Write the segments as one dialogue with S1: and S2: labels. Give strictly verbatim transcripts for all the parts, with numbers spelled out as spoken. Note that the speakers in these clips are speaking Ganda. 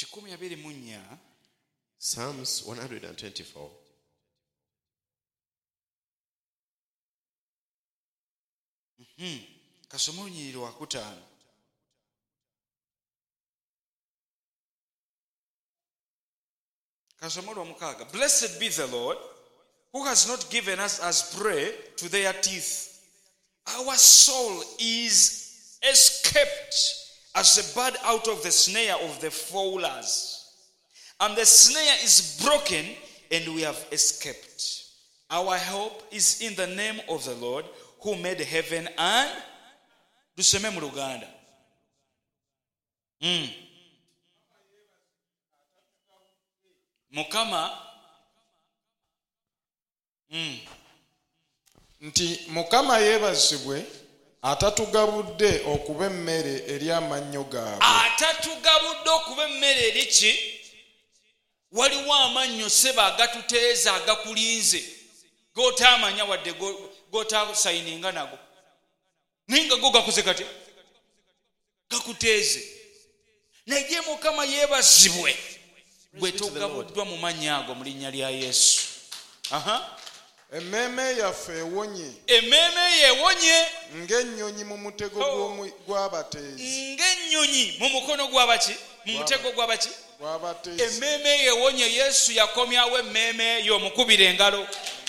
S1: kikumi abiri mu nnya
S2: Psalms one twenty-four.
S1: Mhm. Kasoma olunyiriri lwakutaano. Kasoma olwomukaaga. Blessed be the Lord, who has not given us as prey to their teeth. Our soul is escaped as a bird out of the snare of the fowlers. And the snare is broken, and we have escaped. Our hope is in the name of the Lord, who made heaven and tuseme mu Luganda. Mm. Mukama mm.
S3: nti Mukama yeebazibwe atatugabudde okuba emmere eri amannyo gaabwe.
S1: Atatugabudde okuba emmere eri ki? Waliwo amannyo seba agatuteeza agakulinze g'otaamanya wadde g'otaasayininga nago. Ninga go gakoze kati gakuteeze. Naye Mukama yeebazibwe bwe togabuddwa mu mannya ago mu linnya lya Yesu. Aha.
S3: Emmeeme yaffe ewonye.
S1: Emmeeme yeewonye
S3: ng'ennyonyi mu mutego gw'abateezi.
S1: Ng'ennyonyi mu mukono gw'abaki? Mu mutego gw'abaki?
S3: Gw'abateezi.
S1: Emmeeme yeewonye. Yesu yakomyawo emmeeme eyo omukubira engalo.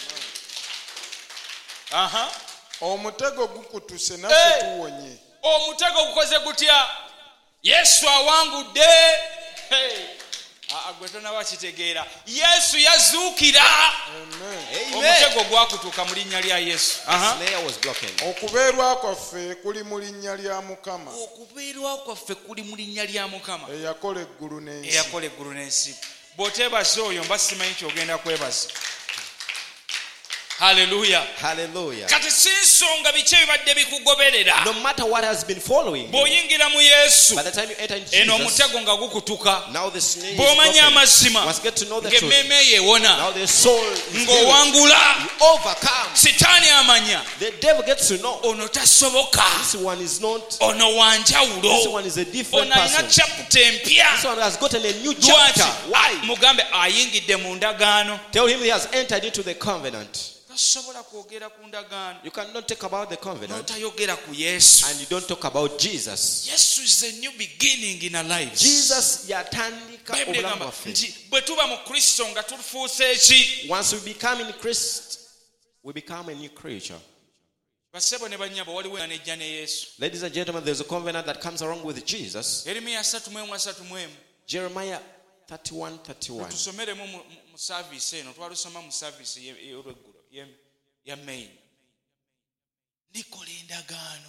S1: Aha.
S3: Omutego gukutuse naffe tuwonye.
S1: Omutego gukoze gutya? Yesu awangudde. Hey. Agwe tonaba kitegeera. Yesu yazuukira.
S3: Amen.
S1: Omutego gwakutuuka mu linnya lya Yesu.
S3: Okubeerwa kwaffe kuli mu linnya lya Mukama.
S1: Okubeerwa kwaffe kuli mu linnya lya Mukama.
S3: Eyakola eggulu n'ensi.
S1: Eyakola eggulu n'ensi. Bw'oteebaza oyo mba simanyi ky'ogenda kwebaza. Hallelujah.
S2: Hallelujah.
S1: Kati si nsonga biki ebibadde bikugoberera.
S2: No matter what has been following you,
S1: bw'oyingira mu Yesu,
S2: by the time you enter in
S1: eno
S2: Jesus,
S1: omutego nga gukutuka.
S2: now the snare is
S1: Bw'omanya
S2: broken.
S1: amazima,
S2: Once get to know the truth,
S1: ng'emmeeme yeewona,
S2: now the soul is healed.
S1: ng'owangula,
S2: You overcome.
S1: sitaani amanya,
S2: The devil gets to know
S1: ono tasoboka,
S2: this one is not,
S1: ono
S2: this
S1: wanjawulo,
S2: one is a different
S1: ono alina
S2: person.
S1: chapter empya.
S2: This one has gotten a new chapter.
S1: Lwaki?
S2: Why?
S1: Mugambe ayingidde mu ndagaano.
S2: Tell him he has entered into the covenant.
S1: Tasobola kwogera ku ndagaano
S2: You cannot talk about the covenant
S1: n'otayogera ku Yesu.
S2: and you don't talk about Jesus.
S1: Yesu is a new beginning in our lives.
S2: Jesus yatandika
S1: Bayibuli
S2: obulamu
S1: egamba
S2: bwaffe.
S1: nti bwe tuba mu Kristo nga tufuuse eki?
S2: Once we become in Christ, we become a new creature.
S1: Bassebo ne bannyabo waliwo enejja ne Yesu.
S2: Ladies and gentlemen, there's a covenant that comes along with Jesus.
S1: Yeremiya three one three.
S2: Jeremiah thirty-one thirty-one.
S1: Tusomeremu mu mu service eno twalusoma mu service y'olweggulo ya main. Ndikola endagaano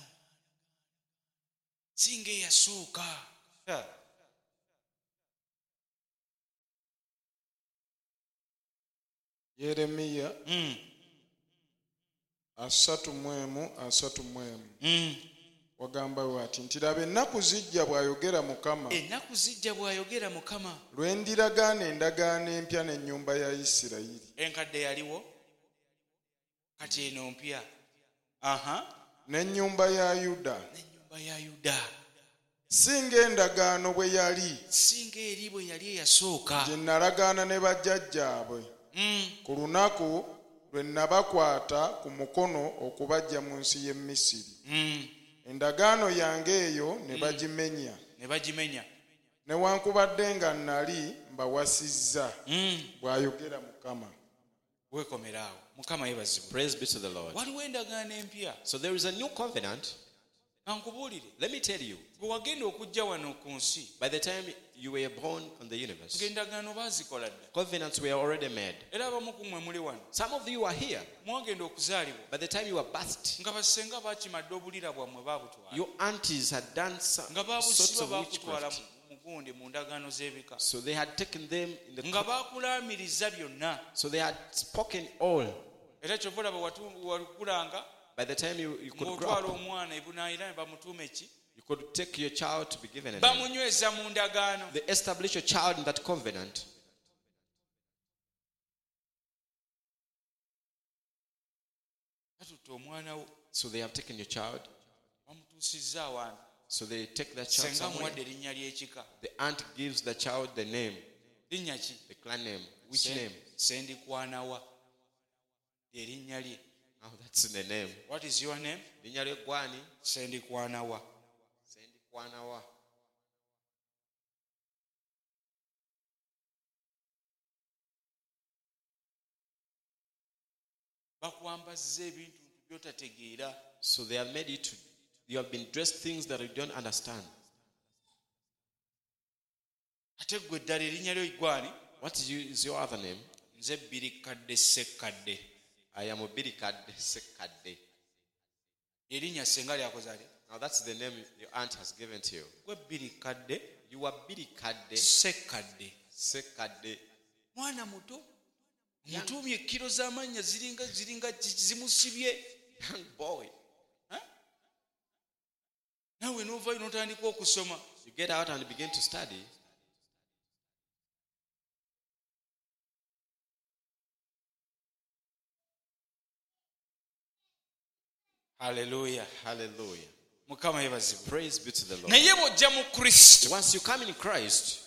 S1: singa eyasooka.
S3: Yeremiya
S1: Mm.
S3: asatu mu emu asatu mu emu.
S1: Mm.
S3: Wagamba wati nti laba ennaku zijja bw'ayogera Mukama.
S1: Ennaku zijja bw'ayogera Mukama.
S3: Lwe ndiragaana endagaano empya n'ennyumba ya Isirayiri.
S1: Enkadde yaliwo kati eno mpya. Aha.
S3: N'ennyumba ya Yuda.
S1: N'ennyumba ya Yuda.
S3: Singa endagaano bwe yali
S1: Singa eri bwe yali eyasooka.
S3: gye nalagaana ne bajjajjaabwe
S1: Mm.
S3: ku lunaku lwe nabakwata ku mukono okubaggya mu nsi y'e Misiri.
S1: Mm.
S3: Endagaano yange eyo ne bagimenya,
S1: Ne bagimenya.
S3: newankubadde nga nali mbawasizza,
S1: Mm.
S3: bw'ayogera Mukama.
S1: Weekomeraawo. Mukama yeebazibwe.
S2: Praise be to the Lord.
S1: Waliwo endagaano empya.
S2: So there is a new covenant.
S1: Ankubuulire.
S2: Let me tell you,
S1: Bwe wagenda okujja wano ku nsi,
S2: by the time you were born on the universe,
S1: ng'endagaano baazikola dda.
S2: covenants were already made.
S1: Era abamu ku mmwe muli wano.
S2: Some of you are here.
S1: Mwagenda okuzaalibwa.
S2: By the time you were birthed,
S1: Nga basenga baakimadde obulira bwamwe baabutwala.
S2: your aunties had done some
S1: Nga
S2: sorts
S1: baabusiba
S2: of
S1: baakutwala
S2: witchcraft.
S1: mu gundi mu ndagaano z'ebika.
S2: So they had taken them in the
S1: Nga
S2: co-
S1: baakulaamiriza byonna.
S2: so they had spoken all.
S1: Era kyova olaba watu- wakulanga
S2: By the time you, you could grow
S1: ng'otwala
S2: up,
S1: omwana ebunaayira ne bamutuuma eki?
S2: you could take your child to be given a name.
S1: Bamunyweza mu ndagaano.
S2: They establish your child in that covenant.
S1: Batutte omwana wo
S2: So they have taken your child.
S1: bamutuusizza awantu.
S2: So they take the child
S1: senga
S2: somewhere.
S1: muwadde erinnya ly'ekika
S2: The aunt gives the child the name,
S1: linnya ki
S2: the clan name. Which
S1: Sen-
S2: name?
S1: sendikwanawa erinnya lye.
S2: Oh, that's the name.
S1: What is your name?
S2: Linnya ly'eggwani,
S1: sendikwanawa.
S2: Sendikwanawa.
S1: bakwambazza ebintu byotategeera.
S2: So they have made it to, you have been dressed things that you don't understand.
S1: Ate gwe ddala erinnya lyo igwani?
S2: What is, you, is your other name?
S1: Nze Birikadde Sekkadde.
S2: I am Obirikadde Sekkadde.
S1: Erinnya senga lyakoze ali?
S2: Now that's the name your aunt has given to you.
S1: Gwe Birikadde
S2: You are Birikadde
S1: Sekkadde.
S2: Sekkadde.
S1: Mwana muto mutuumye ekkiro z'amannya ziringa ziringa zimusibye.
S2: Young boy.
S1: Naawe n'ovaayo n'otandika okusoma.
S2: You get out and begin to study.
S1: Hallelujah.
S2: Hallelujah.
S1: Mukama yebazibwe.
S2: Praise be to the Lord.
S1: Naye bw'ojja mu Kristo
S2: Once you come in Christ,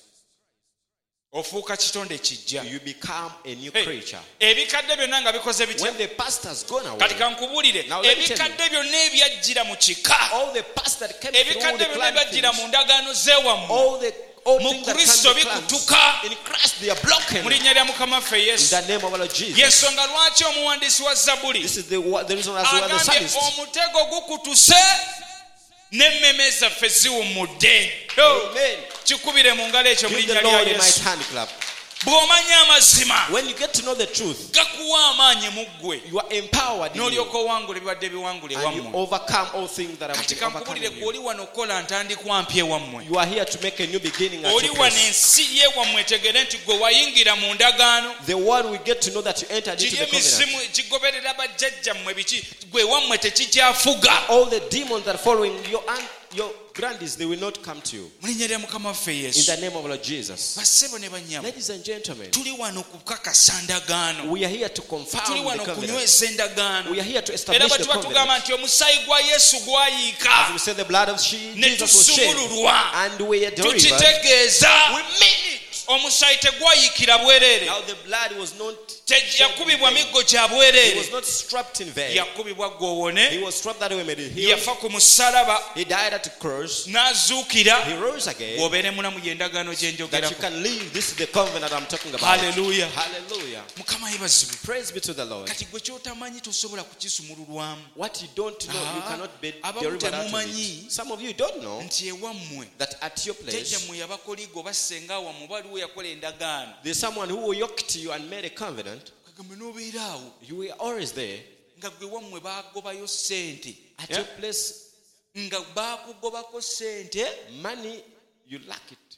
S1: ofuuka kitonde kijja.
S2: you become a new
S1: Hey,
S2: creature.
S1: ebikadde byonna nga bikoze bitya?
S2: When the past has gone away,
S1: Kati kankubuulire
S2: Now let me tell you.
S1: ebikadde byonna ebyajjira mu kika,
S2: all the past that came through
S1: ebikadde
S2: the
S1: byonna
S2: clan
S1: ebyajjira
S2: things,
S1: mu ndagaano z'ewammwe,
S2: all the old
S1: mu
S2: things that
S1: Kristo
S2: come to
S1: bikutuka.
S2: clans, in Christ they are broken.
S1: mu linnya lya Mukama waffe
S2: In
S1: Yesu.
S2: the name of our Lord Jesus.
S1: Yensonga lwaki omuwandiisi wa Zabbuli
S2: This is the, the reason as well as the
S1: agambye
S2: psalmist.
S1: omutego gukutuse n'emmeme zaffe ziwummudde.
S2: Amen.
S1: Kikubire mu ngalo ekyo mu
S2: Give the
S1: linnya lya
S2: Lord a mighty
S1: Yesu.
S2: hand clap.
S1: bw'omanya amazima
S2: When you get to know the truth,
S1: gakuwa amaanyi mu ggwe
S2: you are empowered in you,
S1: n'olyoka owangula ebibadde biwangula
S2: and you
S1: ewammwe.
S2: overcome all things that have
S1: Kati
S2: been overcome
S1: kankubulire
S2: in
S1: gwe
S2: you.
S1: oli wano okukola ntandikwa mpya ewammwe.
S2: You are here to make a new beginning at
S1: oli
S2: your
S1: wano
S2: place.
S1: ensi y'ewammwe etegere nti gwe wayingira mu ndagaano.
S2: The one we get to know that you entered into
S1: kiri
S2: the covenant.
S1: emisimu gigoberera bajjajjammwe biki gwe wammwe tekikyafuga.
S2: All the demons that are following your aunt, your grandies, they will not come to you.
S1: mu linnya lya Mukama waffe
S2: In
S1: Yesu.
S2: the name of Lord Jesus.
S1: bassebo ne bannyabo
S2: Ladies and gentlemen,
S1: tuli wano kukakasa ndagaano.
S2: we are here to confirm
S1: tuli
S2: the
S1: wano
S2: covenant.
S1: kunyweza endagaano.
S2: We are here to
S1: era
S2: establish
S1: bwe
S2: the
S1: tuba tugamba
S2: covenant.
S1: nti omusaayi gwa Yesu
S2: As
S1: gwayiika
S2: we say, the blood of she-
S1: ne
S2: Jesus was shed,
S1: tusumululwa,
S2: and we are delivered.
S1: tukitegeeza
S2: We mean it.
S1: omusaayi tegwayiikira bwereere.
S2: Now the blood was not
S1: Te-
S2: shed in
S1: yakubibwa
S2: vain.
S1: miggo gya
S2: He
S1: bwereere.
S2: was not strapped in vain.
S1: yakubibwa
S2: He
S1: gwowone.
S2: was strapped that we may be healed.
S1: yafa ku musalaba
S2: He died at the cross.
S1: n'azuukira.
S2: He rose again.
S1: bw'obeere mulamu gy'endagaano gye
S2: That you
S1: njogerako.
S2: can live. This is the covenant I'm talking about.
S1: Hallelujah.
S2: Hallelujah.
S1: Mukama yebazibwe.
S2: Praise be to the Lord.
S1: kati gwe kyotamanyi tosobola kukisumululwamu.
S2: What you don't know, you
S1: Ah,
S2: cannot be
S1: abamu
S2: delivered out of
S1: temumanyi.
S2: it. Some of you don't know
S1: nti ewammwe
S2: that at your place,
S1: jjajjammwe yabakoligo basenga awammwe baliwo yakola endagaano.
S2: there's someone who yoked you and made a covenant.
S1: kagambe n'obeera awo
S2: You were always there.
S1: nga gwe wammwe baagobayo ssente.
S2: At your place,
S1: nga baakugobako ssente
S2: money, you lack it.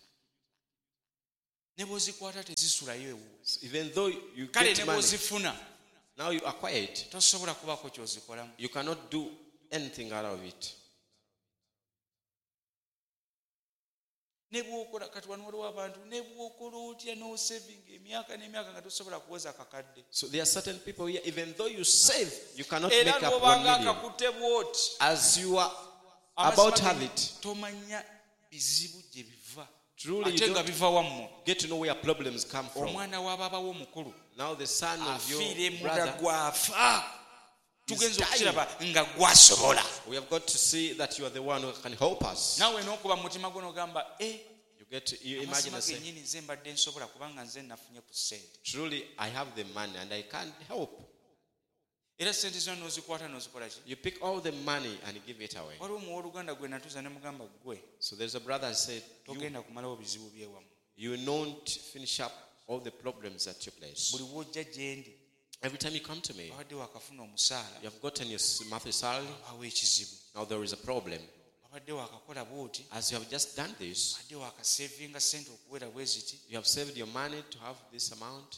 S1: ne bw'ozikwata tezisulayo ewo.
S2: Even though you
S1: kale
S2: get
S1: ne
S2: money,
S1: bw'ozifuna
S2: now you acquire it.
S1: tosobola kubaako ky'ozikolamu.
S2: You cannot do anything out of it.
S1: ne bw'okola kati wano waliwo abantu ne bw'okola otya n'osevinga emyaka n'emyaka nga tosobola kuweza akakadde.
S2: So there are certain people here, even though you save, you cannot
S1: era
S2: make up one
S1: n'obanga
S2: million.
S1: akakutte bw'oti
S2: As you are about to have it,
S1: tomanya bizibu gye biva.
S2: truly you
S1: ate nga
S2: don't
S1: biva wammwe.
S2: get to know where problems come from.
S1: omwana w'abaaba w'omukulu
S2: Now the son of your
S1: afiire muda
S2: brother,
S1: gwafa. tugenza
S2: dying.
S1: okukiraba nga gwasobola.
S2: we have got to see that you are the one who can help us.
S1: naawe n'okuba mu mutima gwo n'ogamba e
S2: You get to, you imagine
S1: amazima
S2: and say,
S1: gennyini nze mbadde nsobola kubanga nze nafunye ku ssente.
S2: truly I have the money and I can't help.
S1: era ssente zonna n'ozikwata n'ozikola ki?
S2: You pick all the money and give it away.
S1: waliwo muwooluganda gwe natuuza ne mugamba gwe
S2: So there's a brother who said, you,
S1: togenda kumalawo bizibu by'ewammwe.
S2: you don't finish up all the problems at your place.
S1: buli w'ojja gye ndi
S2: Every time you come to me,
S1: wabadde wakafuna omusaala
S2: you have gotten your monthly salary.
S1: awo ekizibu.
S2: Now there is a problem.
S1: wabadde wakakola bw'oti
S2: As you have just done this,
S1: wabadde wakasevinga ssente okuwera bwe ziti.
S2: you have saved your money to have this amount.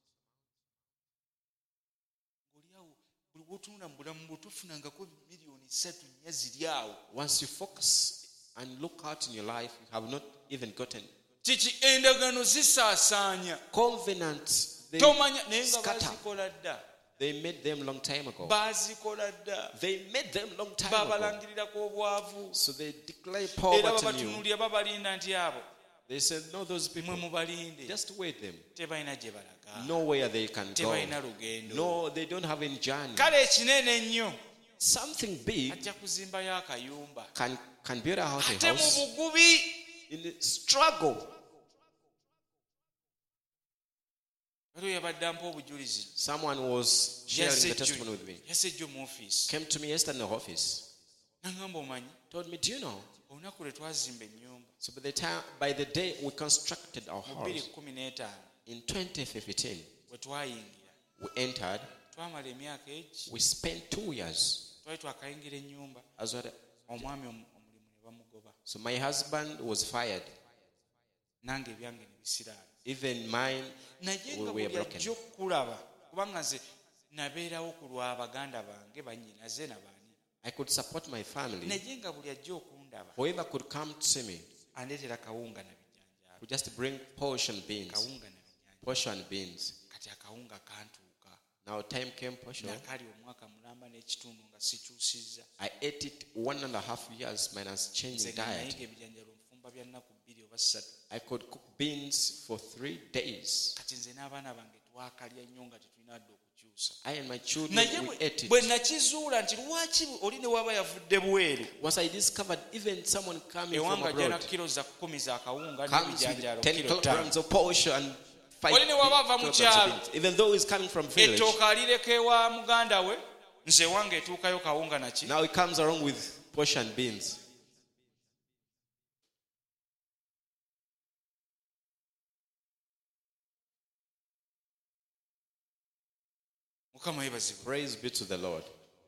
S1: oli awo buli w'otunula mu bulamu bwo tofunangako miliyoni ssatu nnya ziri awo.
S2: Once you focus and look out in your life, you have not even gotten
S1: kiki endagaano zisaasaanya.
S2: covenants. They
S1: tomanya naye nga
S2: scatter.
S1: bazikola dda.
S2: They made them long time ago.
S1: baazikola dda
S2: They made them long time ago.
S1: babalangirirako obwavu
S2: So they declare
S1: era
S2: poverty in you.
S1: babatunuulira babalinda nti abo
S2: They said, no, those
S1: mwe
S2: people,
S1: mubalinde
S2: just wait them.
S1: tebalina gye balaga
S2: Nowhere they can go.
S1: tebalina lugendo
S2: No, they don't have any journey.
S1: kale ekinene ennyo
S2: Something big
S1: ajja kuzimbayo akayumba
S2: can, can build a house, a
S1: ate mu
S2: house
S1: bugubi
S2: in the struggle.
S1: waliwo yabadde ampa obujulizi
S2: Someone was sharing
S1: Yasse
S2: the
S1: ejjo-
S2: testimony with me.
S1: yasse ejjo mu ofiisi
S2: Came to me yesterday in the office.
S1: nagamba omanyi
S2: Told me, do you know?
S1: olunaku lwe twazimba ennyumba
S2: So by the time, by the day we constructed our
S1: mu
S2: house
S1: bbiri kumi n'etaano
S2: in twenty fifteen,
S1: bwe twayingira
S2: we entered.
S1: twamala emyaka egi
S2: We spent two years
S1: twali twakayingira ennyumba
S2: as well.
S1: omwami omu- omulimu ne bamugoba
S2: So my husband was fired.
S1: nange ebyange ne bisiraala
S2: Even mine
S1: naye
S2: we
S1: nga
S2: were
S1: buli
S2: broken.
S1: ajja okukulaba kubanga nze nabeerawo ku lwa baganda bange bannyinaze nabaani
S2: I could support my family.
S1: naye nga buli ajja okundaba
S2: Whoever could come to see me
S1: andeetera kawunga na bijjanjaalo
S2: would just bring portion beans.
S1: kawunga na bijjanjaalo
S2: Portion beans.
S1: kati akawunga kantuuka
S2: Now time came portion.
S1: nakali omwaka mulamba n'ekitundu nga sikyusizza
S2: I ate it one and a half years minus
S1: nze
S2: changing
S1: nga
S2: diet.
S1: nayiga ebijjanjaalo nfumba bya nnaku bbiri oba ssatu
S2: I could cook beans for three days.
S1: kati nze n'abaana bange twakalya nnyo nga tetulina dde okukyusa
S2: I and my children,
S1: naye
S2: we
S1: bwe-
S2: ate
S1: bwe
S2: it.
S1: nakizuula nti lwaki oli ne waba yavudde bweru
S2: Once I discovered even someone coming from
S1: ewanga jana
S2: abroad
S1: kiro za kumi za kawunga
S2: comes
S1: n'ebijanjaalo
S2: with ten
S1: kiro ttaano
S2: kilograms of portion and five
S1: Oli ne waba ava mu
S2: kilograms
S1: kyalo.
S2: of beans. Even though he's coming from village,
S1: ettooka alireka ewa muganda we nze wange etuukayo kawunga naki
S2: now he comes along with portion beans.
S1: mukama yebazibwe
S2: Praise be to the Lord.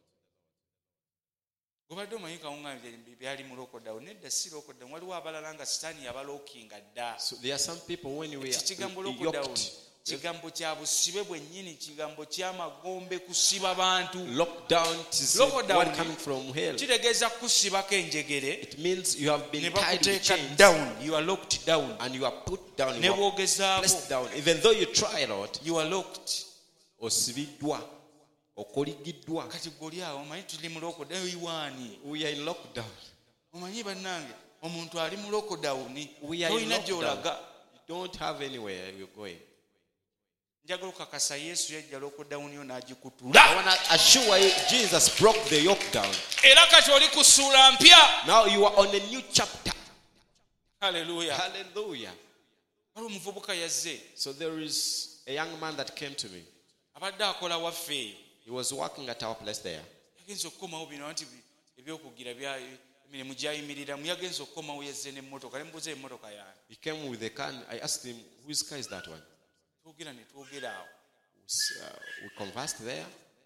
S1: gobadde omanyi kawunga bye- byali mu lokodawu nedda si lokodawu waliwo abalala nga sitaani yabalookinga dda
S2: So there are some people when we
S1: Eki
S2: are
S1: kigambo lokodawu
S2: yoked,
S1: kigambo kya busibe bwennyini kigambo ky'amagombe kusiba bantu
S2: locked down to see
S1: Lockdown.
S2: what coming from hell.
S1: kitegeeza kusibako enjegere
S2: It means you have
S1: ne
S2: been tied with
S1: bakuteeka
S2: chains
S1: down you are locked down
S2: and you are put down.
S1: ne
S2: You are
S1: bwogezaako
S2: placed down. Even though you try, Lord,
S1: you are locked
S2: osibiddwa, okoligiddwa.
S1: kati goli awo omanyi tuli mu lokodawu iwaani
S2: We are in lockdown.
S1: omanyi bannange omuntu ali mu lokodawuni
S2: We are in
S1: tolina
S2: lockdown.
S1: gy'olaga
S2: You don't have anywhere you're going.
S1: njagala okakasa yesu yajja lokodawuni yo
S2: I
S1: n'agikutula
S2: want to assure you, Jesus broke the yoke down.
S1: era kati oli ku ssuula mpya
S2: Now you are on a new chapter.
S1: haleluya
S2: Hallelujah.
S1: wali omuvubuka yazze
S2: So there is a young man that came to me.
S1: abadde akola waffe eyo
S2: He was working at our place there.
S1: yagenza okukomawo bino nti ebyokugira bya emirimu gyayimiriramu yagenza okukomawo yazze n'emmotoka ne mubuuza emmotoka yange
S2: He came with a car. and I asked him, whose car is that one?
S1: twogera ne twogera awo
S2: Uh, we conversed there.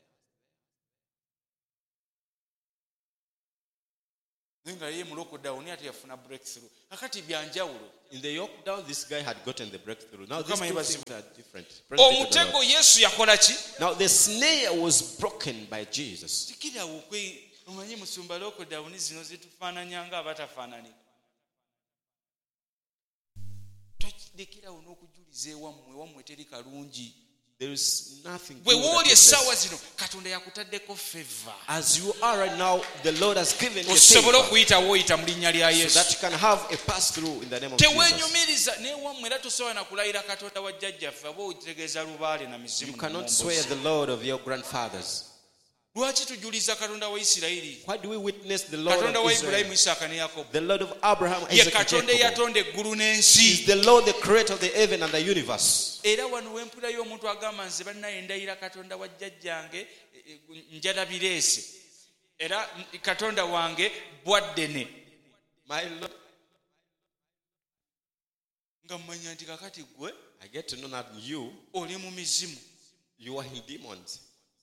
S1: naye nga ye mu lokodawuni ate yafuna breakthrough kakati byanjawulo
S2: In the yoke down, this guy had gotten the breakthrough. Now these
S1: Mukama
S2: two
S1: yebazibwe.
S2: things are different. Praise be to the
S1: omutego
S2: Lord.
S1: yesu yakola ki
S2: Now the snare was broken by Jesus.
S1: tikirawo okwe omanyi musumba lokodawuni zino zitufaananya nga abatafaananika tolekerawo n'okujuliza ewammwe wammwe teri kalungi
S2: There is nothing
S1: bwe
S2: good that
S1: wooli
S2: takes
S1: essaawa
S2: place.
S1: zino katonda yakutaddeko feva
S2: As you are right now, the Lord has given you a
S1: osobole
S2: favor
S1: okuyitawo oyita mu linnya lya
S2: so
S1: yesu
S2: that you can have a pass through in the name of Jesus.
S1: teweenyumiriza newammwe era tosobola na kulayira katonda wa jjajjaffe aba otegeeza lubaale na
S2: You
S1: mizimu
S2: cannot
S1: n'omumbozi.
S2: swear the Lord of your grandfathers.
S1: lwaki tujuliza katonda wa isirayiri
S2: Why do we witness the Lord
S1: katonda
S2: of
S1: wa
S2: Israel?
S1: ibulayimu isaaka ne yakobo
S2: The Lord of Abraham,
S1: ye
S2: Isaac, and
S1: katonda
S2: Jacob.
S1: eyatonda eggulu
S2: He
S1: n'ensi
S2: is the Lord, the creator of the heaven and the universe.
S1: era wano wempulayo omuntu agamba nze bannaye ndayira katonda wa jjajjange e, e, njalabireese era mm, katonda wange bwaddene
S2: My Lord,
S1: nga mmanya nti kakati gwe
S2: I get to know that you,
S1: oli mu mizimu
S2: you are in demons.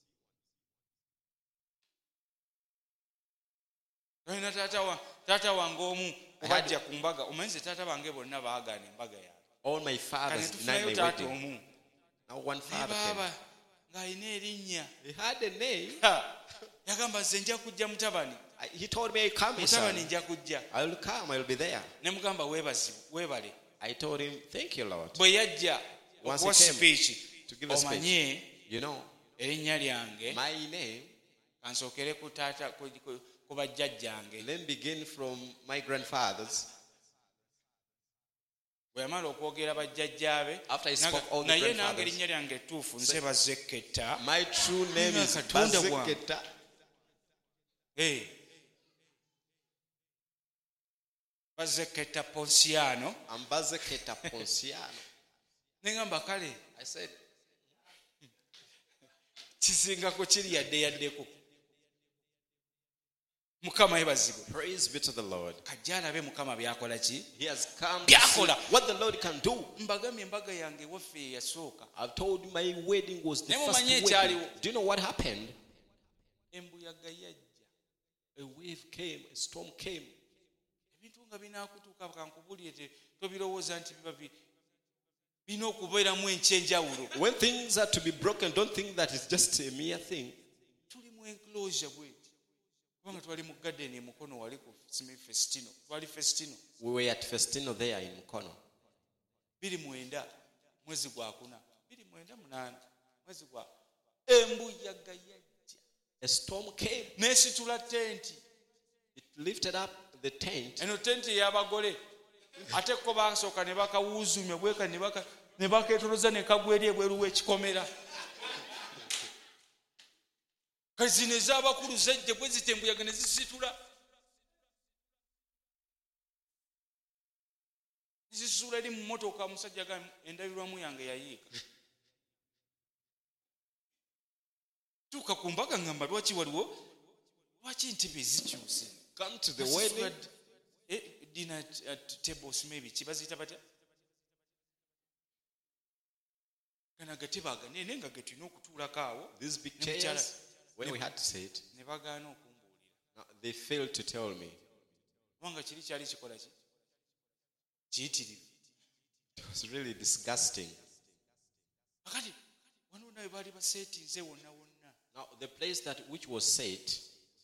S1: olina taata wa- taata wange omu obajja ku mbaga omanyi ze taata bange bonna baagaana embaga yange
S2: All my
S1: kane
S2: fathers denied
S1: tufunayo
S2: my
S1: taata
S2: wedding.
S1: omu
S2: Now one
S1: naye
S2: father came.
S1: baaba ng'alina erinnya
S2: He had a name.
S1: Ha! yagamba nze nja kujja mutabani
S2: I- He told me, come, my
S1: mutabani
S2: son.
S1: nja kujja
S2: I will come, I will be there.
S1: ne mugamba weebazi weebale
S2: I told him, thank you, Lord.
S1: bwe yajja
S2: Once
S1: okuwa
S2: he came
S1: speech
S2: to give a speech.
S1: omanye
S2: You know,
S1: erinnya lyange
S2: My name,
S1: kansookere ku taata ku- ku- ku bajjajjange
S2: let me begin from my grandfathers.
S1: bwe yamala okwogera bajjajjaabe
S2: After he
S1: naga-
S2: spoke all the
S1: naye nange
S2: grandfathers.
S1: erinnya lyange ettuufu nze Bazeketa.
S2: My true name is
S1: Katonda bwange.
S2: Bazeketa.
S1: Eh. Bazeketa Ponsiano.
S2: I'm Bazeketa Ponsiano.
S1: Nengamba kale
S2: I said,
S1: kisingako kiri yadde yaddeko. Mukama yebazibwe.
S2: praise be to the Lord.
S1: Kajja alabe Mukama byakola ki?
S2: He has come to see
S1: Byakola.
S2: what the Lord can do.
S1: Mbagambye embaga yange waffe eyasooka.
S2: I've told you my wedding was the
S1: Naye
S2: first
S1: mumanyi
S2: wedding.
S1: ekyaliwo.
S2: Do you know what happened?
S1: Embuyaga yajja.
S2: A wave came, a storm came.
S1: Ebintu nga binaakutuuka kankubulire te tobirowooza nti biba bi- birina okubeeramu enkyenjawulo.
S2: When things are to be broken, don't think that it's just a mere thing.
S1: Tuli mu enclosure bweti. Kubanga twali mu garden e Mukono wali ku Simi Festino. Twali Festino.
S2: We were at Festino there in Mukono.
S1: biri mwenda mwezi gwa kuna. biri mwenda munaana mwezi gwa. Embuyaga yajja.
S2: A storm came.
S1: N'esitula tenti.
S2: It lifted up the tent.
S1: Eno tenti y'abagole. Ate ko baasooka ne bakawuuzumya bweka ne baka ne bakeetoloza ne kagwa eri ebweru w'ekikomera. Kazino ez'abakulu zajja bwe zita embuyaga ne zisitula. Zisitula eri mu mmotoka omusajja ga endabirwamu yange yayiika. Tuuka ku mbaga ngamba lwaki waliwo lwaki ntebe zikyuse.
S2: Come to the wedding.
S1: Eh, dinner at, at tables maybe kibazita batya kana gateba aganene nga getulina okutuulako awo
S2: These big
S1: ne mukyala-
S2: chairs, when we had to sit,
S1: ne bagaana okumbuulira
S2: now they failed to tell me.
S1: kubanga kiri kyali kikola ki kiyitirivu.
S2: It was really disgusting.
S1: akati wano nawe baali baseetinze wonna wonna
S2: Now, the place that which was set,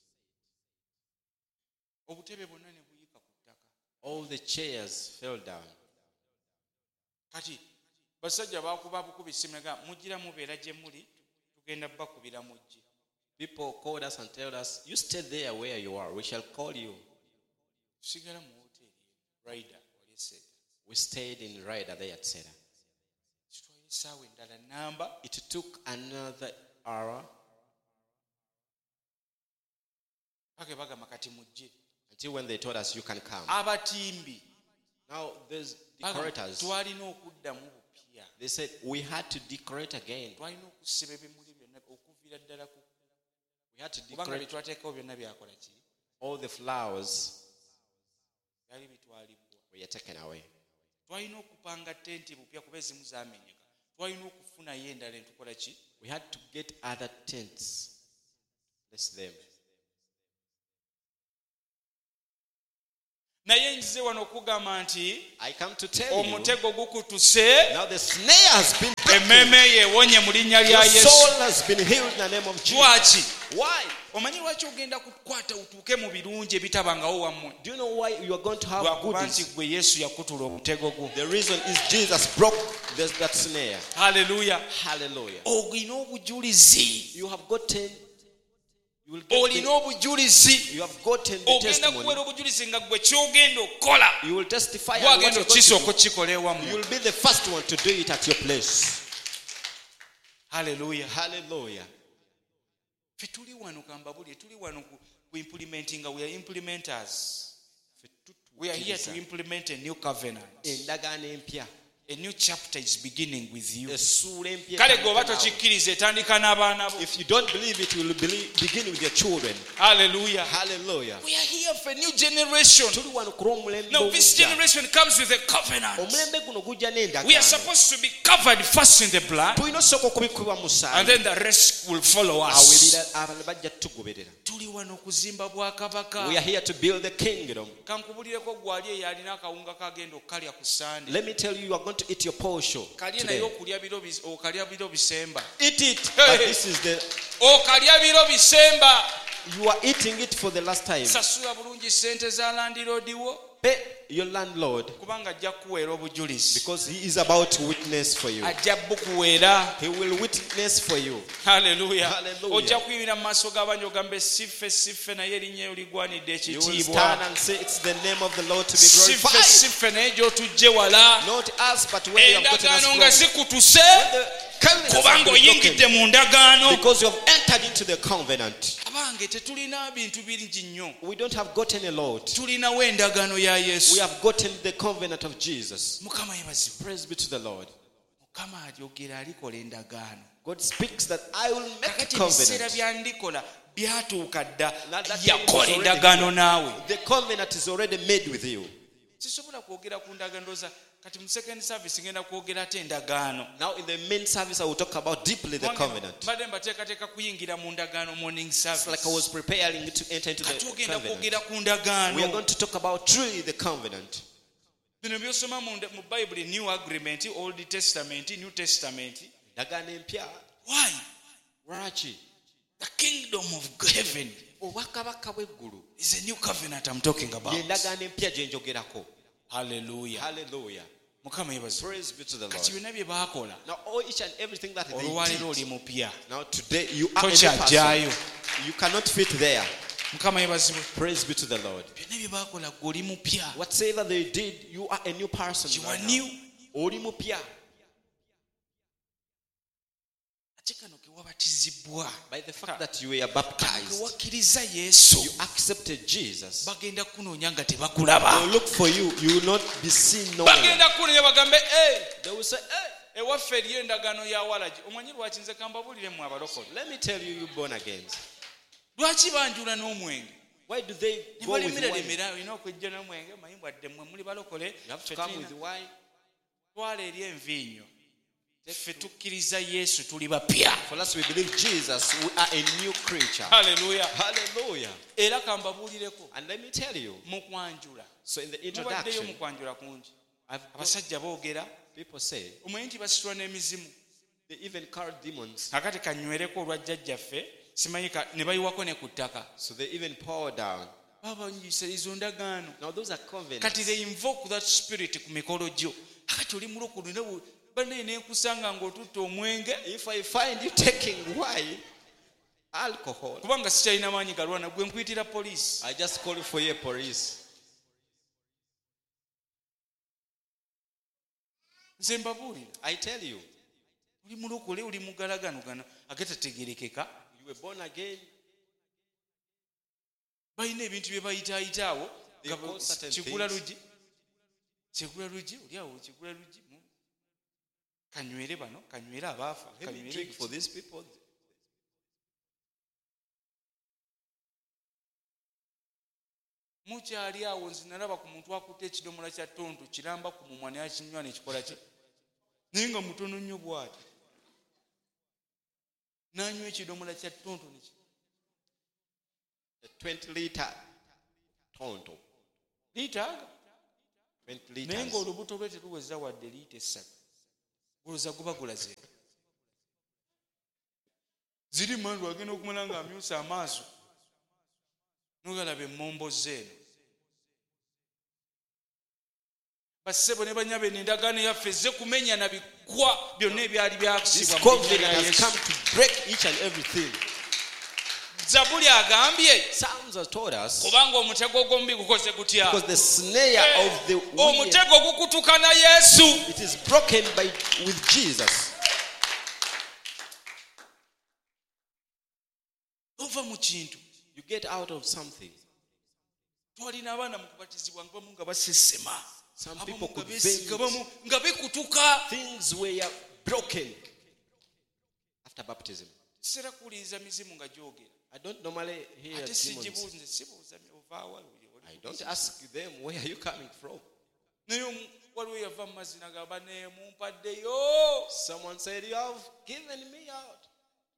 S1: obutebe bwonna ne buyika ku ttaka.
S2: all the chairs fell down.
S1: Kati basajja baakuba bukubi simega mugira mubeera gye muli tugenda bakubira mujje.
S2: People called us and told us, you stay there where you are. We shall call you.
S1: Tusigala mu hoteeri Ryder wali eseeta.
S2: We stayed in Ryder there at Seda.
S1: Kitwala essaawa endala namba
S2: It took another hour
S1: pake bagamba kati mujje.
S2: until when they told us you can come.
S1: Abatimbi
S2: Now, there's
S1: bagamba,
S2: decorators.
S1: twalina okuddamu bupya.
S2: They said we had to decorate again.
S1: Twalina okusiba ebimuli byonna okuviira ddala ku
S2: We had to
S1: kubanga bye
S2: decorate
S1: twateekawo byonna byakola ki
S2: all the flowers
S1: byali bitwalibwa.
S2: were taken away.
S1: Twalina okupanga tenti bupya kuba ezimu zaamenyeka. Twalina okufunayo endala entukola ki
S2: We had to get other tents. Bless them.
S1: naye nzize wano okugamba nti
S2: I come to tell you,
S1: omutego gukutuse
S2: now the snare has been broken.
S1: emmeeme yewonye mu linnya lya
S2: Your
S1: Yesu.
S2: soul has been healed in the name of Jesus.
S1: Lwaki
S2: Why?
S1: omanyi lwaki ogenda kukwata utuuke mu birungi ebitabangawo wammwe?
S2: Do you know why you are going to have
S1: lwakuba nti
S2: goodies?
S1: gwe Yesu yakutula omutego gwo.
S2: The reason is Jesus broke this, that snare.
S1: Haleluya.
S2: Hallelujah.
S1: Olina obujulizi.
S2: You have gotten, you will get
S1: olina
S2: the,
S1: obujulizi.
S2: you have gotten the
S1: Ogenda
S2: testimony.
S1: kuweera obujulizi nga gwe kyogenda okukola
S2: You will testify and what
S1: gwagenda
S2: you're going
S1: okukisooka
S2: to
S1: okukikola
S2: do. You
S1: ewammwe.
S2: will be the first one to do it at your place.
S1: Haleluya.
S2: Hallelujah.
S1: Ffe tuli wano kambabulye tuli wano ku ku implementing we are implementers. We are here to implement a new covenant.
S2: Endagaano empya.
S1: A new chapter is beginning with you.
S2: Essuula empya
S1: Kale
S2: etandika
S1: gwe oba
S2: naawe.
S1: tokikkiriza etandika n'abaana bo.
S2: If you don't believe it, you will believe, begin with your children.
S1: Hallelujah.
S2: Hallelujah.
S1: We are here for a new generation.
S2: Tuli wano ku lw'omulembe
S1: Now this
S2: omujja.
S1: generation comes with a covenant.
S2: Omulembe guno gujja
S1: We are
S2: n'endagaano.
S1: supposed to be covered first in the blood,
S2: Tulina osooka okubikubibwa mu
S1: and
S2: musaayi.
S1: then the rest will follow
S2: Awo
S1: us.
S2: ebirala abalala bajja tugoberera.
S1: Tuli wano kuzimba bwakabaka.
S2: We are here to build the kingdom.
S1: Kankubulireko gwali eyo alina akawunga kagenda okukalya ku Sunday.
S2: Let me tell you, you are going to eat your portion
S1: Kalye naye
S2: today.
S1: okulya biro bis- okalya biro bisemba.
S2: Eat it,
S1: Hey.
S2: but this is the,
S1: Okalya biro bisemba.
S2: you are eating it for the last time.
S1: Sasula bulungi ssente za landiroodi wo.
S2: pay your landlord,
S1: kubanga ajja kukuweera obujulizi.
S2: because he is about to witness for you.
S1: Ajja bukuweera.
S2: He will witness for you.
S1: Hallelujah.
S2: Hallelujah.
S1: Ojja kuyimira mu maaso g'abantu ogambe siffe siffe naye erinnya eryo ligwanidde
S2: You will stand
S1: ekitiibwa.
S2: and say, it's the name of the Lord to be
S1: Siffe
S2: glorified.
S1: siffe naye gy'otujje wala.
S2: Not us, but where you have gotten us
S1: Endagaano nga
S2: from.
S1: zikutuse
S2: The covenants have
S1: kubanga
S2: been
S1: oyingidde
S2: broken
S1: mu ndagaano.
S2: because you have entered into the covenant.
S1: Abange tetulina bintu bingi nnyo.
S2: We don't have gotten a lot.
S1: Tulinawo endagaano ya Yesu.
S2: We have gotten the covenant of Jesus.
S1: Mukama yebazibwe.
S2: Praise be to the Lord.
S1: Mukama alyogera alikola endagaano.
S2: God speaks that I will make a
S1: Kakati ebiseera
S2: covenant.
S1: byandikola byatuuka dda.
S2: Now that time is
S1: Yakola
S2: already
S1: endagaano
S2: here.
S1: naawe.
S2: The covenant is already made with you.
S1: Sisobola kwogera ku ndagaano za kati mu second service ngenda kwogera ate endagaano.
S2: Now in the main service I will talk about deeply the covenant.
S1: Mbadde mbateekateeka kuyingira mu ndagaano morning
S2: It's
S1: service.
S2: like I was preparing to enter into
S1: Kati
S2: the
S1: ogenda
S2: covenant.
S1: kwogera ku
S2: We are
S1: ndagaano.
S2: going to talk about truly the covenant.
S1: Bino byosoma mu nda- mu Bible, New Agreement, Old Testament, New Testament.
S2: Ndagaano empya.
S1: Why?
S2: Lwaki?
S1: The kingdom of heaven
S2: Obwakabaka bw'eggulu
S1: is a new covenant I'm talking about.
S2: ye ndagaano empya gye njogerako.
S1: Hallelujah.
S2: Hallelujah.
S1: Mukama yebaze.
S2: Praise be to the
S1: Kati
S2: Lord.
S1: byonna bye baakola
S2: Now all each and everything that they
S1: olwaleero
S2: did.
S1: oli mupya.
S2: Now today you are a new
S1: Tokyajjaayo.
S2: person. You cannot fit there.
S1: Mukama yebazibwe.
S2: Praise be to the Lord.
S1: Byonna bye baakola ggwe oli mupya.
S2: Whatever they did, you are a new person.
S1: You are
S2: right now.
S1: new.
S2: Oli mupya.
S1: Ate kano ke wabatizibwa.
S2: By the fact that you were baptized,
S1: Ke wakkiriza Yesu.
S2: you accepted Jesus.
S1: Bagenda kunoonya nga
S2: They will
S1: tebakulaba.
S2: look for you. You will not be seen nowhere.
S1: Bagenda kunoonya bagambe eh
S2: They will say, hey,
S1: ewaffe eriyo endagaano ya walagi. Omanyi lwaki nze kambabulire mu abalokole.
S2: let me tell you, you born again.
S1: Lwaki banjula n'omwenge?
S2: Why do they
S1: Ne
S2: go with
S1: balemera
S2: wine?
S1: lemera olina okwejja n'omwenge omanyi bwadde mmwe muli balokole.
S2: You have to
S1: Ffe
S2: come
S1: tulina-
S2: with wine.
S1: twala eri envinnyo. Ffe tukkiriza Yesu tuli bapya.
S2: For us, we believe Jesus. We are a new creature.
S1: Hallelujah.
S2: Hallelujah.
S1: Era kambabuulireko
S2: And let me tell you.
S1: mu kwanjula.
S2: So in the
S1: Mubaddeyo mu
S2: introduction,
S1: kwanjula kungi.
S2: I've
S1: Abasajja boogera
S2: people say
S1: omanyi nti basitula n'emizimu.
S2: they even call demons.
S1: Kakati kanywereko olwa jjajjaffe simanyi ka- ne bayiwako ne ku ttaka.
S2: So they even pour down.
S1: Babanyisa izo ndagaano.
S2: Now those are covenants.
S1: Kati they invoke that spirit ku mikolo gyo. Kakati oli mulokole ne banne n'enkusanga ng'otutta omwenge
S2: If I find you taking wine, alcohol,
S1: kubanga sikyalina maanyi galwana gwe nkuyitira poliisi.
S2: I just call for your police.
S1: Nze mbabuulira.
S2: I tell you,
S1: Oli mulokole oli mugalagano gano agatategerekeka.
S2: you were born again.
S1: Balina ebintu bye bayitaayitaawo.
S2: They call certain
S1: Kigula
S2: things.
S1: lugi. Kigula lugi oli awo kigula lugi. mu- Kanywere bano kanywere abaafa.
S2: Let me
S1: Kanywere
S2: drink
S1: biki.
S2: for these people.
S1: Mukyali awo nze nalaba ku muntu akutte ekidomola kya ttonto kiramba ku mumwa naye akinywa ne kikola ki naye nga mutono nnyo bw'ati n'anywa ekidomola kya ttonto ne ki-
S2: A twenty liter tonto.
S1: liitaaga
S2: twenty
S1: naye
S2: liters.
S1: ng'olubuto lwe teruweza wadde liita essatu olowooza guba gulaze ziri mandu agenda okumala ng'amyusa amaaso nogalaba emmombo zeeno bassebo ne banyabo eno endagaano yaffe ezze kumenya na bigwa byonna ebyali
S2: This
S1: byakisibwa mu
S2: covenant
S1: linnya lya
S2: has
S1: Yesu.
S2: come to break each and everything.
S1: Zabuli agambye
S2: Psalms have told us
S1: kubanga omutego gw'omubi gukoze gutya
S2: because the snare of the wicked,
S1: omutego gukutuka na Yesu.
S2: it is broken by with Jesus.
S1: ova mu kintu
S2: You get out of something.
S1: twalina abaana mu kubatizibwa nga bamu nga basesema
S2: Some
S1: abamu
S2: people
S1: nga
S2: could
S1: beesiga
S2: bend.
S1: bamu nga bikutuka.
S2: Things were broken after baptism.
S1: Sera kuwuliriza mizimu nga gyogera
S2: I don't normally hear
S1: ate
S2: demons.
S1: sigibuuze sibuuza ovaawa
S2: I don't ask them, where are you coming from?
S1: naye omu- waliwo yava mu mazzi nagamba ne mumpaddeyo.
S2: Someone said, you have given me out.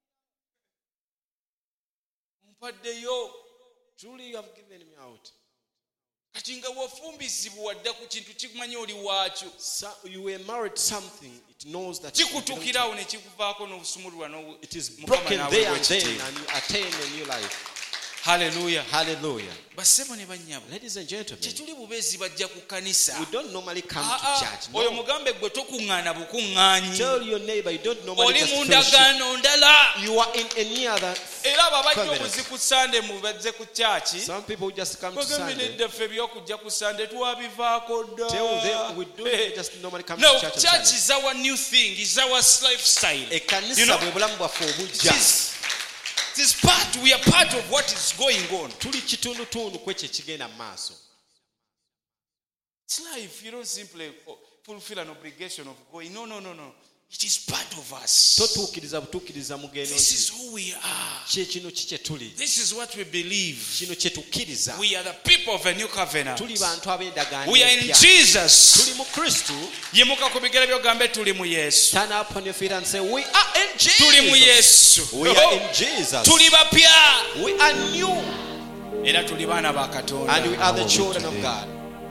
S1: mumpaddeyo
S2: Truly you have given me out.
S1: kati nga wafumbizibwa wadda ku kintu kimanyi oli waakyo
S2: So you were married to something, it knows that you belong to.
S1: kikutukirawo ne kikuvaako n'obusumululwa n'obu-
S2: It is
S1: Mukama
S2: broken
S1: n'aweebwa
S2: there and
S1: ekitiibwa.
S2: then, and you attain a new life.
S1: Hallelujah.
S2: Hallelujah.
S1: Basebo ne bannyabo.
S2: Ladies and gentlemen,
S1: Tetuli bubeezi bajja ku kanisa.
S2: we don't normally come
S1: Ah,
S2: to
S1: ah,
S2: church.
S1: oyo
S2: No.
S1: mugambe gwe tokuŋŋaana bukuŋŋaanyi.
S2: Tell your neighbor you don't normally
S1: Oli
S2: just
S1: mu
S2: fellowship.
S1: ndagaano ndala.
S2: You are in any other.
S1: Era abo abajja
S2: Covenant.
S1: obuzi ku Sande mu bazze ku kyaki.
S2: Some people just come to
S1: Bagambye
S2: Sunday.
S1: nedda ffe ebyokujja ku Sande twabivaako dda.
S2: Tell them we don't
S1: Eh,
S2: just normally come
S1: No,
S2: to church on
S1: church
S2: Sunday.
S1: is our new thing, is our lifestyle. You
S2: Ekkanisa
S1: know,
S2: bwe bulamu bwaffe
S1: it
S2: obujja.
S1: is, it is part, we are part of what is going on.
S2: Tuli kitundutundu ku ekyo ekigenda mu maaso.
S1: It's life, you don't simply fulfill an obligation of going. No, no, no, no. It is part of us.
S2: Totuukiriza butuukiriza mugendo
S1: This
S2: nti
S1: is who we are.
S2: kye kino ki kye tuli.
S1: This is what we believe.
S2: Kino kye tukkiriza.
S1: We are the people of a new covenant.
S2: Tuli bantu ab'endagaano
S1: We are in
S2: empya.
S1: Jesus.
S2: Tuli mu Kristo.
S1: Yimuka ku bigere by'ogambe tuli mu Yesu.
S2: Stand up on your feet and say, we are in
S1: Tuli mu
S2: Jesus.
S1: Yesu.
S2: We are in Jesus.
S1: Tuli bapya.
S2: We are new.
S1: Era tuli baana ba Katonda.
S2: And we are the children of God.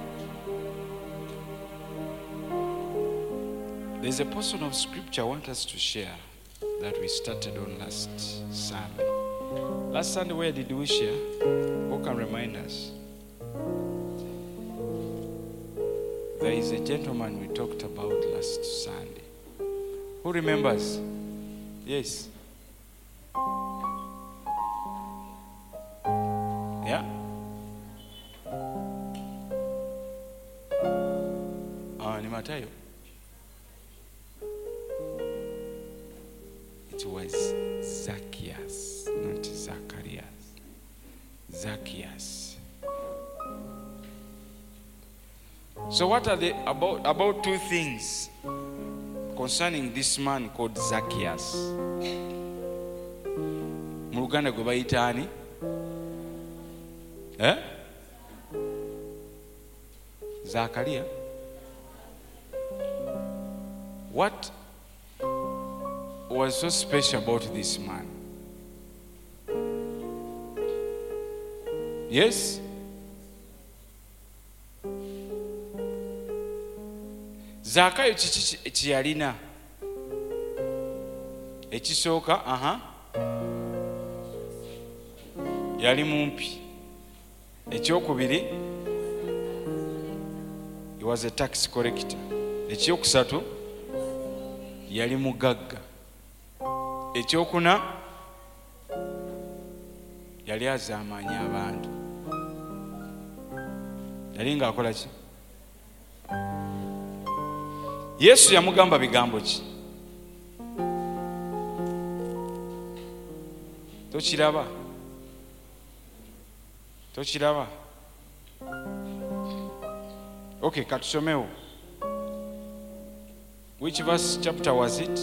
S1: There's a portion of scripture I want us to share that we started on last Sunday. Last Sunday, where did we share? Who can remind us? There is a gentleman we talked about last Sunday. Who remembers? Yes. Yeah? Ah, ni Matayo. It was Zacchaeus, not Zacharias. Zacchaeus. So what are they about? About two things concerning this man called Zacchaeus. Mu Luganda gwe bayita ani? Eh? Zachariah. What was so special about this man? Yes? Zakayo kiki kye yalina? Ekisooka, aha. Yali mumpi. Ekyokubiri, he was a tax collector. Ekyokusatu, yali mugagga. Ekyokuna, yali azaamanya abantu. Yali ng'akola ki? Yesu yamugamba bigambo ki? Tokiraba? Tokiraba? Okay, katusomewo. Which verse chapter was it?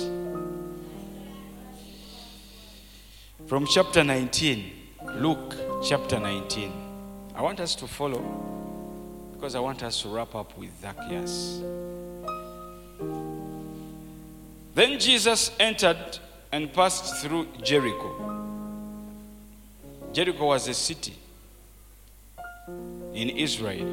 S1: From chapter nineteen, Luke chapter nineteen. I want us to follow because I want us to wrap up with Zacchaeus. Then Jesus entered and passed through Jericho. Jericho was a city in Israel.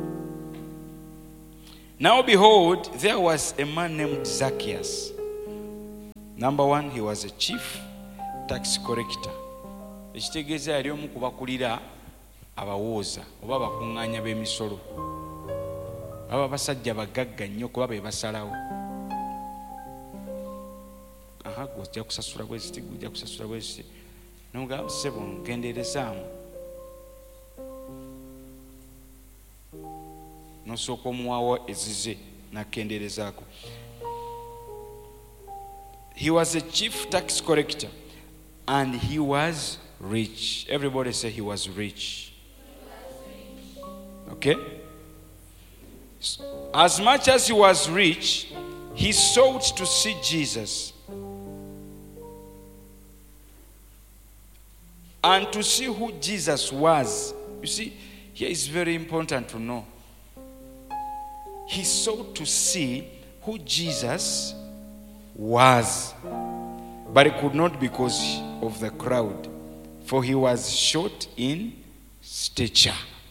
S1: Now behold, there was a man named Zacchaeus. Number one, he was a chief tax collector. Ekitegeeza yali omu ku bakulira abawooza oba abakuŋŋaanya b'emisolo. Aba basajja bagagga nnyo kuba be basalawo. Aha, ojja kusasula bweziti, ojja kusasula bweziti. N'omugamba ssebo ngenderezaamu. N'osooka omuwaawo ezize n'akenderezaako. He was a chief tax collector and he was rich. Everybody say he was rich. Okay? As much as he was rich, he sought to see Jesus and to see who Jesus was. You see, here is very important to know. He sought to see who Jesus was, but he could not because of the crowd, for he was short in stature.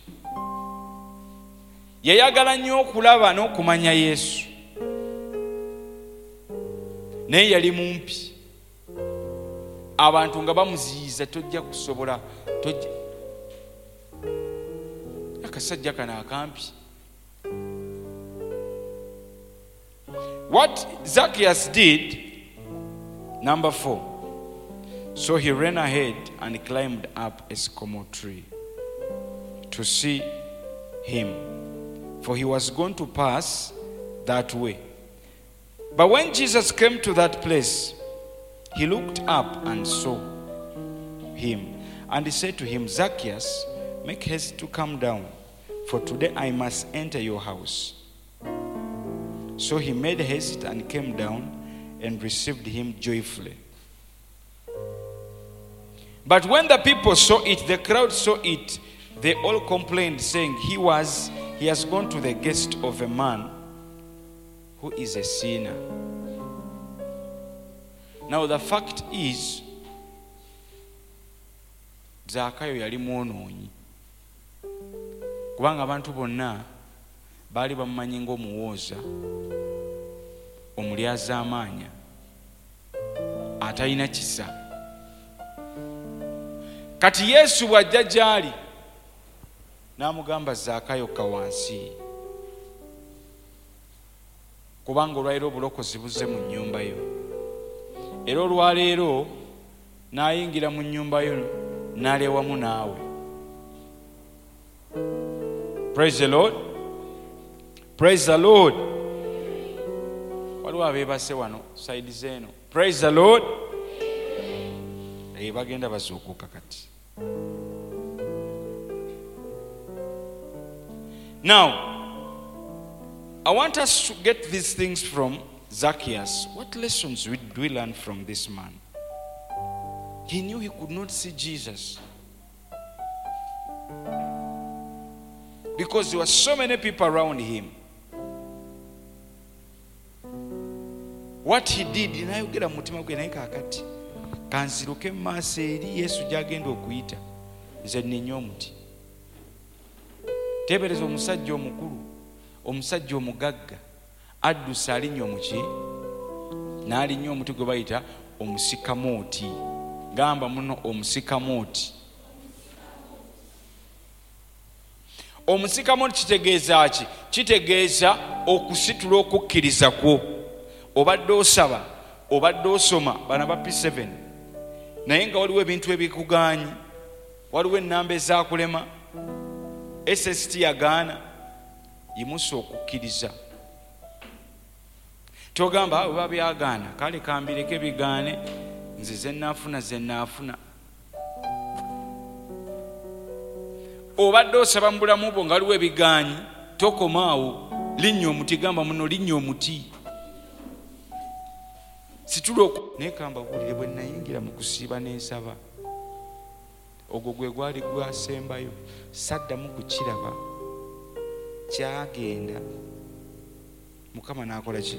S1: Yayagala nnyo okulaba n'okumanya Yesu, naye yali mumpi. Abantu nga bamuziyiza tojja kusobola kasajja kana akampi. What Zacchaeus did, number four, so he ran ahead and climbed up a sycamore tree to see him, for he was going to pass that way. But when Jesus came to that place, he looked up and saw him, and he said to him, Zacchaeus, make haste to come down, for today I must enter your house. So he made haste and came down and received him joyfully. But when the people saw it, the crowd saw it, they all complained, saying, He was, he has gone to the guest of a man who is a sinner. Now the fact is, Zakayo yali mwonoonyi, kubanga abantu bonna baali bamumanyi ng'omuwooza, omulyaza amaanya, atalina kisa. Kati Yesu bw'ajja gy'ali n'amugamba Zakayo kka wansi, kubanga olwaleero obulokozi buzze mu nnyumba yo. Era olwaleero n'ayingira mu nnyumba yo n'ali wamu naawe. Praise the Lord. Praise the Lord. Waliwo abeebase wano side zeeno. Praise the Lord. Ee bagenda bazuukuka kati. Now, I want us to get these things from Zacchaeus. What lessons do we learn from this man? He knew he could not see Jesus because there were so many people around him. What he did, nayogera mu mutima gwe naye kaakati kanziruke mu maaso eri Yesu gy'agenda okuyita, nze nnenye omuti. Teebereza omusajja omukulu, omusajja omugagga addusa alinnye omuki, n'alinnye omuti gwe bayita omusikamooti. Gamba muno omusikamooti. Omusikamooti kitegeeza ki? Kitegeeza okusitula okukkiriza kwo. Obadde osaba, obadde osoma bana ba P seven, naye nga waliwo ebintu ebikugaanyi, waliwo ennamba ezaakulema, S S T yagaana, yimusa okukkiriza. Togamba bwe babyagaana, kale kambireke bigaane, nze ze nnaafuna ze nnaafuna. Obadde osaba mu bulamu bwo nga waliwo ebigaanyi, tokomaawo, linnya omuti, gamba muno linnya omuti. Situlo naye kamba buulire bwe nayingira mu kusiiba n'ensaba, ogwo gwe gwali gwasembayo, saddamu kukiraba, kyagenda Mukama n'akola ki?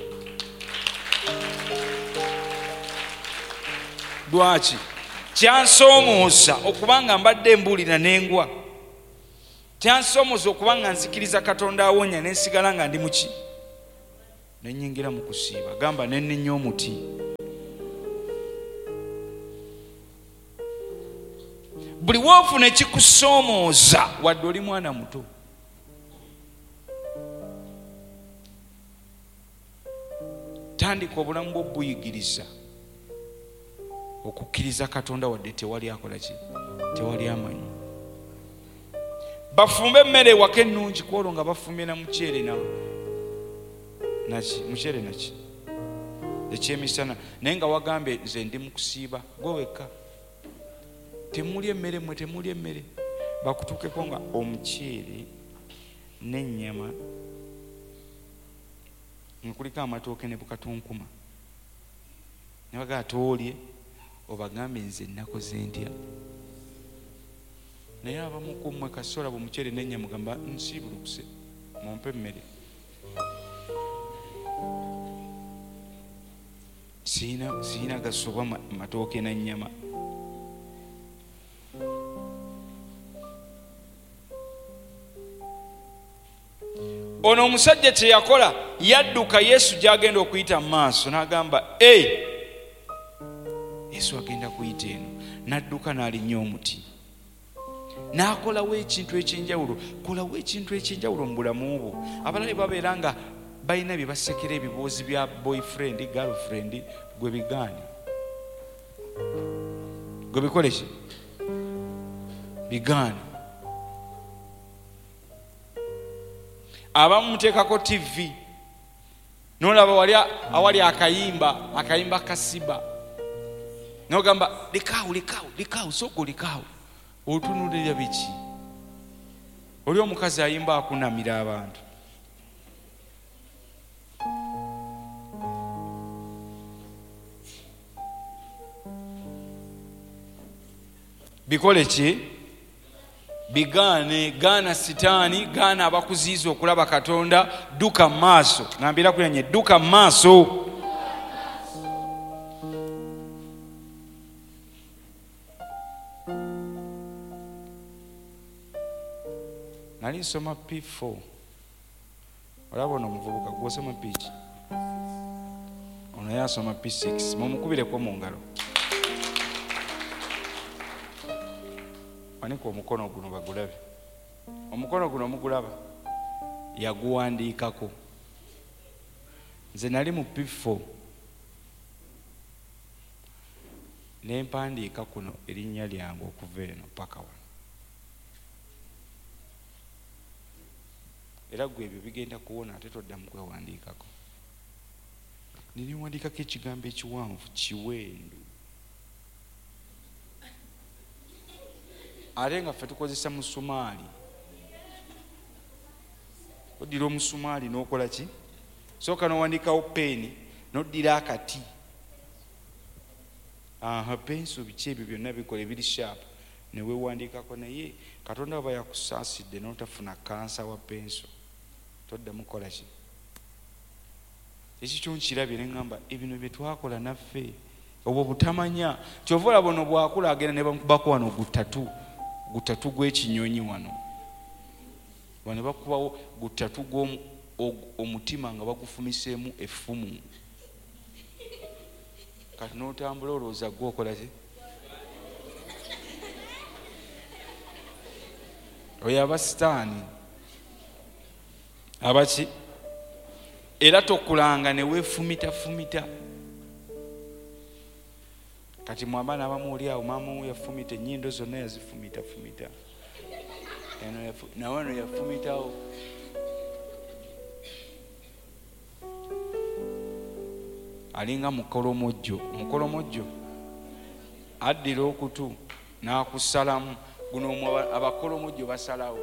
S1: Lwaki? Kyansoomooza okubanga mbadde mbuulira n'engwa, kyansoomooza okubanga nzikiriza Katonda awonya n'ensigala nga ndi muki? Nenyingira mu kusiiba, gamba nennenya omuti. Buli woofuna ekikusoomooza wadde oli mwana muto, tandika obulamu bwo buyigiriza okukkiriza Katonda wadde tewali akola ki? Tewali amanyi. Bafumbe emmere ewaka ennungi, kwolwo nga bafumbye na muceere na naki muceere naki ekyemisana, naye nga wagambe nze ndi mu kusiiba, gwe wekka temuli emmere, mwe temuli emmere, bakutuukeko nga omuceere n'ennyama nkuliko amatooke ne bukatunkuma, ne bagaa toolye, obagambe nze nakoze ntya. Naye abamu ku mmwe kasola bw'omuceere n'ennyama mugamba nsiibulukuse, mumpe emmere. Sina sina gasoba matooke na nnyama. Ono omusajja teyakola, yadduka Yesu gy'agenda okuyita mu maaso n'agamba ei, Yesu agenda kuyita eno, n'adduka n'alinnya omuti. n'akolawo ekintu ekyenjawulo. Kolawo ekintu ekyenjawulo mu bulamu bwo. Abalala babeera nga balina bye basekera ebiboozi bya boyfriend girlfriend, gwe bigaane, gwe bikole ki bigaane. Abamu muteekako tivi nolaba wali awali akayimba akayimba kasiba nogamba likaawo likaawo likaawo soko likaawo. Otunulira biki? Oli omukazi ayimba akunamira abantu. Bikole ki? Bigaane. Gaana sitaani, gaana abakuziiza okulaba Katonda. Dduka maaso. Ngambira kulanye dduka maaso. Nali nsoma P four. Olaba ono omuvubuka gw'osoma P ki? Ono yasoma P six. Mumukubireko mu ngalo. Waniko omukono guno bagulabe. Omukono guno mugulaba. Yaguwandiikako. Nze nali mu P four. Ne mpandiika kuno erinnya lyange okuva eno paka wano. Era gwe ebyo bigenda kuwona ate toddamu kwewandiikako. Niriwandiikako ekigambo ekiwanvu kiwendu. Ate nga ffe tukozesa musumaali. Oddira omusumaali n'okola ki? Sooka n'owandiikawo peeni n'oddira akati. Aha, penso biki ebyo byonna bikola ebiri sharp ne weewandiikako. Naye Katonda aba yakusaasidde n'otafuna kansa wa penso, toddamu kukola ki? Ekikyo nkirabye ne ngamba ebino bye twakola naffe obwo butamanya. Kyova olaba ono bwakula agenda ne bamukubako wano gutatu gutatu gw'ekinyonyi wano wane bakubawo gutatu gw'omutima nga bagufumiseemu effumu. Kati n'otambula olowooza gwokola ki? Oyo aba sitaani abaki? Era tokulanga ne weefumitafumita. Kati mwabaana abamu oli awo maama we yafumita ennyindo zonna yazifumitafumita. Nawano yafumitawo. Alinga mukolomojjo. Mukolomojjo addira okutu n'akusalamu. Guno abakolomojjo basalawo.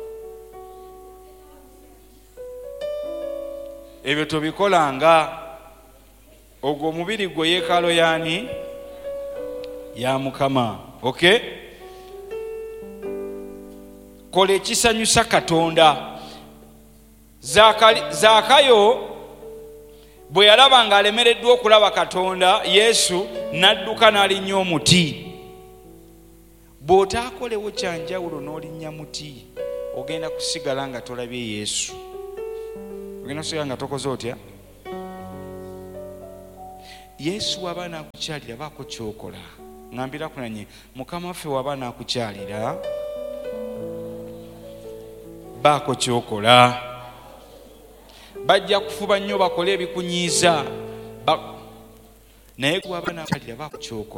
S1: Ebyo tobikolanga. Ogwo omubiri gwe yeekalo yaani? Ya Mukama. Okay? Kola ekisanyusa Katonda. Zaakayo bwe yalaba ng'alemereddwa okulaba Katonda, Yesu n'adduka n'alinnya omuti. Bw'otaakolewo kyanjawulo n'olinnya muti, ogenda kusigala nga tolabye Yesu. Ogenda kusigala nga tokoze otya? Yesu waba n'akukyalira baako kyokola. Ngambira kunanye Mukama waffe waba n'akukyalira baako kyokola. Bajja kufuba nnyo bakole ebikunyiiza naye waba n'akukyalira baako kyokola.